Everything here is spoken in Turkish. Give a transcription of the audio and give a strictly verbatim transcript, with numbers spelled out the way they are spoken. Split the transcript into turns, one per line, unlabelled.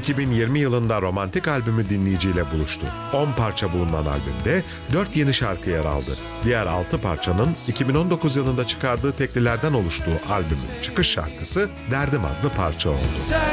iki bin yirmi yılında Romantik albümü dinleyiciyle buluştu. on parça bulunan albümde dört yeni şarkı yer aldı. Diğer altı parçanın iki bin on dokuz yılında çıkardığı teklilerden oluştuğu albümün çıkış şarkısı Derdim adlı parça oldu.